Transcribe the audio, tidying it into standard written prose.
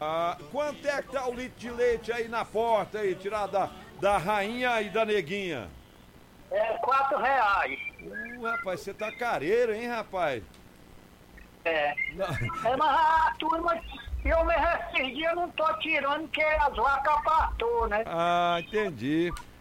Ah, quanto é que tá o litro de leite aí na porta aí, tirado da rainha e da neguinha? É R$ 4. Rapaz, você tá careiro, hein, rapaz? Mas a turma, eu mesmo esses dias não tô tirando porque as vacas pastou, né? Ah, entendi.